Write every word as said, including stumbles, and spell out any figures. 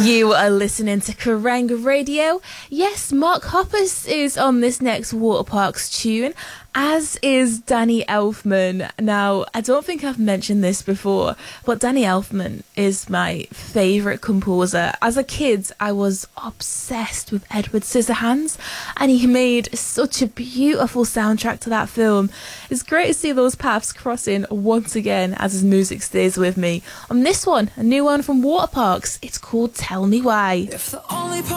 You are listening to Kerrang Radio. Yes, Mark Hoppus is on this next Waterparks tune, as is Danny Elfman. Now, I don't think I've mentioned this before, but Danny Elfman is my favourite composer. As a kid, I was obsessed with Edward Scissorhands, and he made such a beautiful soundtrack to that film. It's great to see those paths crossing once again as his music stays with me. On this one, a new one from Waterparks, it's called Tell Me Why. If the only